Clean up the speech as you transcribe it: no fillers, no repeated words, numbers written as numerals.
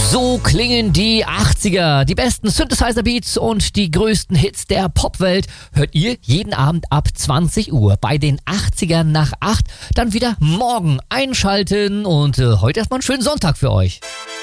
So klingen die 80er. Die besten Synthesizer-Beats und die größten Hits der Popwelt hört ihr jeden Abend ab 20 Uhr bei den 80ern nach 8. Dann wieder morgen einschalten und heute erstmal einen schönen Sonntag für euch.